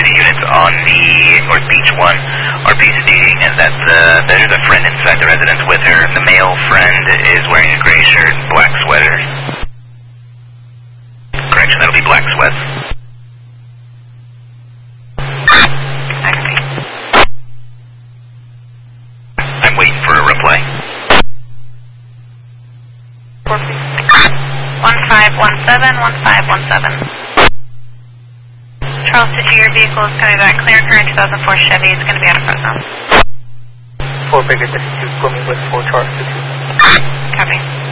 to units on the North Beach 1 RP stating that there's a friend inside the residence with her. The male friend is wearing a gray shirt and black sweater. Correction, that'll be black sweats. I'm waiting for a reply. 1517, 1517. Charleston, your vehicle is coming back clear and current 2004 Chevy. It's going to be out of Fresno. 4 Baker 32, coming with 4 Charles 2. Copy.